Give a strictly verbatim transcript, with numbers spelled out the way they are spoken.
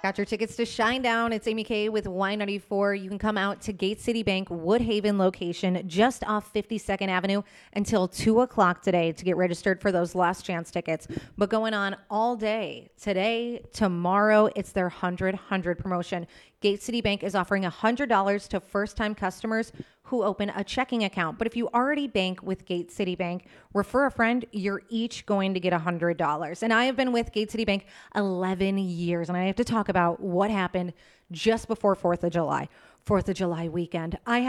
Got your tickets to Shine Down. It's Amy Kay with Y ninety-four. You can come out to Gate City Bank Woodhaven location just off fifty-second Avenue until two o'clock today to get registered for those last chance tickets. But going on all day, today, tomorrow, it's their one hundred one hundred promotion. Gate City Bank is offering one hundred dollars to first-time customers who open a checking account. But if you already bank with Gate City Bank, refer a friend, you're each going to get one hundred dollars. And I have been with Gate City Bank eleven years, and I have to talk about what happened just before fourth of July, fourth of July weekend. I